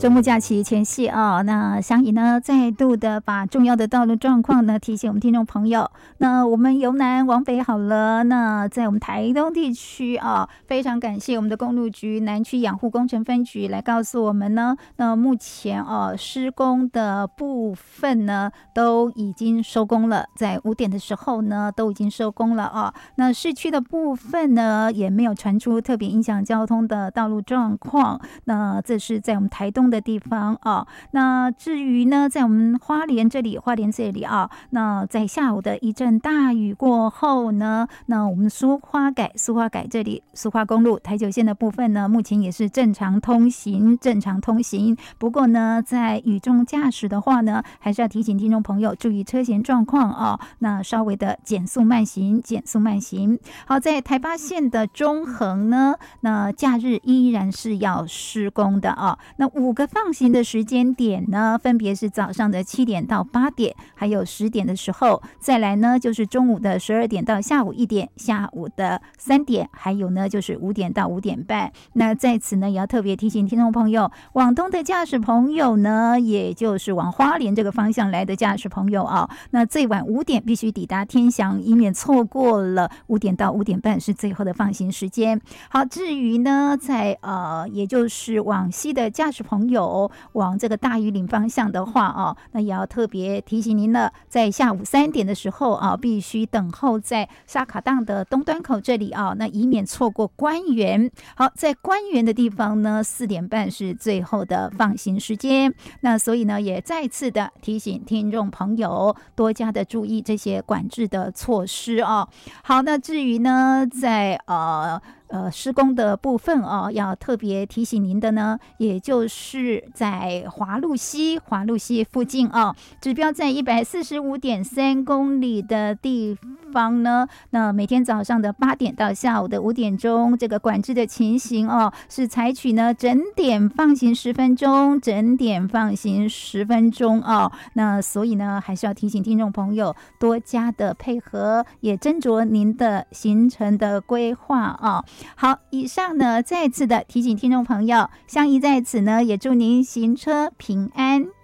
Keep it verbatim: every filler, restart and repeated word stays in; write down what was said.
周末假期前夕啊，那祥仪呢再度的把重要的道路状况呢提醒我们听众朋友。那我们由南往北好了，那在我们台东地区啊，非常感谢我们的公路局南区养护工程分局来告诉我们呢，那目前啊施工的部分呢都已经收工了，在五点的时候呢都已经收工了啊。那市区的部分呢也没有传出特别影响交通的道路状况。那这是在我们台东的地方啊。那至于呢，在我们花莲这里，花莲这里啊，那在下午的一阵大雨过后呢，那我们苏花改苏花改这里苏花公路台九线的部分呢，目前也是正常通行，正常通行。不过呢，在雨中驾驶的话呢，还是要提醒听众朋友注意车前状况啊，那稍微的减速慢行，减速慢行。好，在台八线的中横呢，那假日依然是要施工的啊。那五个放行的时间点呢，分别是早上的七点到八点，还有十点的时候，再来呢就是中午的十二点到下午一点，下午的三点，还有呢就是五点到五点半。那在此呢也要特别提醒听众朋友，往东的驾驶朋友呢，也就是往花莲这个方向来的驾驶朋友啊，那最晚五点必须抵达天祥，以免错过了五点到五点半是最后的放行时间。好，至于呢在呃也就是往西的驾驶朋友往这个大屿岭方向的话啊，那也要特别提醒您了，在下午三点的时候啊，必须等候在沙卡当的东端口这里啊，那以免错过关园。好，在关园的地方呢，四点半是最后的放行时间。那所以呢，也再次的提醒听众朋友多加的注意这些管制的措施啊。好，那至于呢，在呃。呃，施工的部分哦，要特别提醒您的呢，也就是在华路西、华路西附近哦，指标在一百四十五点三公里的地方呢。那每天早上的八点到下午的五点钟，这个管制的情形哦，是采取呢整点放行十分钟，整点放行十分钟哦。那所以呢，还是要提醒听众朋友多加的配合，也斟酌您的行程的规划啊。好，以上呢再次的提醒听众朋友，相宜在此呢也祝您行车平安。